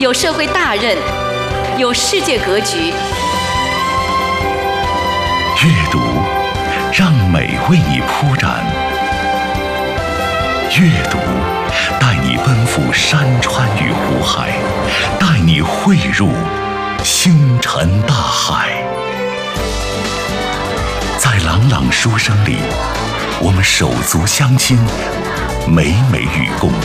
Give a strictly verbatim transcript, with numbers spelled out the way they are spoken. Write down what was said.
有社会大任，有世界格局。 阅读，让美为你铺展；阅读，带你奔赴山川与湖海，带你汇入星辰大海。在朗朗书声里，我们手足相亲，美美与共。